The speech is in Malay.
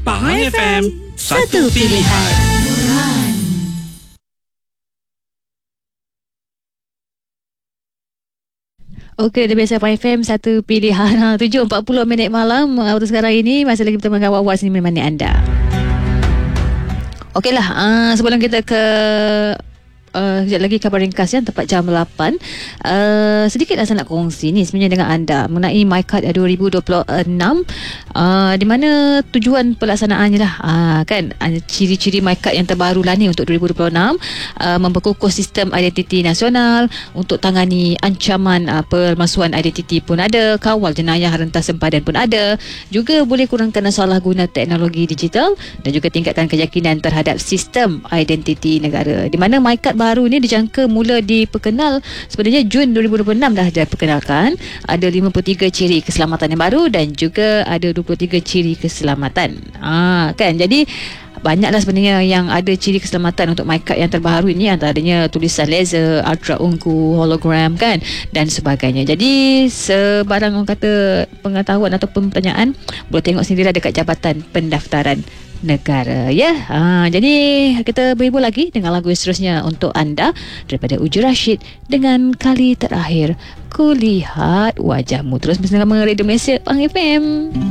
Pahang FM, satu pilihan. Okey, dah biasa Pahang FM, satu pilihan. 7.40 malam. Waktu sekarang ini masih lagi bertemu dengan awak sini menemani anda. Okeylah, sebelum kita ke sekejap lagi khabar ringkas yang tepat jam 8. Sedikitlah saya nak kongsi ni sebenarnya dengan anda mengenai MyKad 2026, di mana tujuan pelaksanaannya lah, kan, ciri-ciri MyKad yang terbaru lah ni untuk 2026, memperkukuh sistem identiti nasional untuk tangani ancaman pemalsuan identiti pun ada, kawal jenayah rentas sempadan pun ada, juga boleh kurangkan salah guna teknologi digital dan juga tingkatkan keyakinan terhadap sistem identiti negara. Di mana MyKad baru ni dijangka mula diperkenal sebenarnya Jun 2026 dah diperkenalkan. Ada 53 ciri keselamatan yang baru dan juga ada 23 ciri keselamatan. Kan, jadi banyaklah sebenarnya yang ada ciri keselamatan untuk MyKad yang terbaru ini, antaranya tulisan laser, ultra ungu, hologram, kan, dan sebagainya. Jadi sebarang orang kata pengetahuan ataupun pertanyaan boleh tengok sendiri dekat Jabatan Pendaftaran Negara, ya. Jadi kita berhibur lagi dengan lagu seterusnya untuk anda daripada Uji Rashid dengan Kali Terakhir Kulihat Wajahmu. Terus bersama Radio Malaysia Pahang FM.